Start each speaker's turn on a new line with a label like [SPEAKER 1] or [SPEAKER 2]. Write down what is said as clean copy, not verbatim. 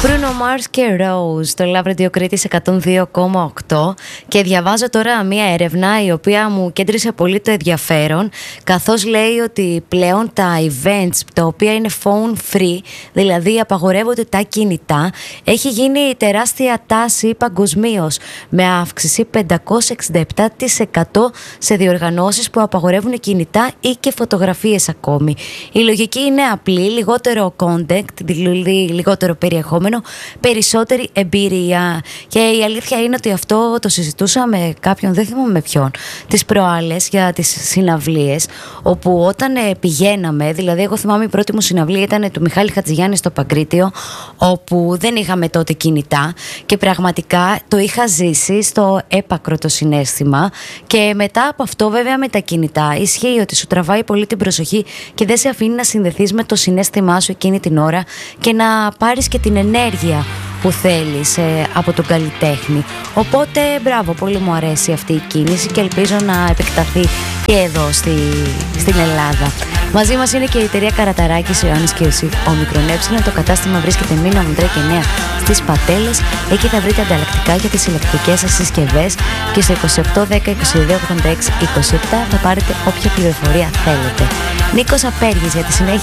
[SPEAKER 1] Bruno Mars και Rose, το Love Radio Κρήτης 102,8, και διαβάζω τώρα μία έρευνα η οποία μου κέντρισε πολύ το ενδιαφέρον, καθώς λέει ότι πλέον τα events τα οποία είναι phone free, δηλαδή απαγορεύονται τα κινητά, έχει γίνει τεράστια τάση παγκοσμίως, με αύξηση 567% σε διοργανώσεις που απαγορεύουν κινητά ή και φωτογραφίες ακόμη. Η λογική είναι απλή: λιγότερο content, δηλαδή λιγότερο περιεχόμενο, περισσότερη εμπειρία. Και η αλήθεια είναι ότι αυτό το συζητούσα με κάποιον, δεν θυμάμαι με ποιον, τις προάλλες, για τις συναυλίες, όπου όταν πηγαίναμε, δηλαδή εγώ θυμάμαι η πρώτη μου συναυλία ήταν του Μιχάλη Χατζηγιάννη στο Παγκρίτιο, όπου δεν είχαμε τότε κινητά και πραγματικά το είχα ζήσει στο έπακρο το συναίσθημα. Και μετά από αυτό, βέβαια, με τα κινητά ισχύει ότι σου τραβάει πολύ την προσοχή και δεν σε αφήνει να συνδεθείς με το συναίσθημά σου εκείνη την ώρα και να πάρεις και την ενέργεια που θέλεις από τον καλλιτέχνη. Οπότε μπράβο, πολύ μου αρέσει αυτή η κίνηση και ελπίζω να επεκταθεί και εδώ στην Ελλάδα. Μαζί μας είναι και η εταιρεία Καραταράκης, ο Ιωάννης και ο Μικρονέψιλον. Το κατάστημα βρίσκεται Μήνα Μουντρέ και 9 στις Πατέλες. Εκεί θα βρείτε ανταλλακτικά για τις ηλεκτρικές σας συσκευές και στο 28 10 22 86 27 θα πάρετε όποια πληροφορία θέλετε. Νίκος Απέργης για τη συνέχεια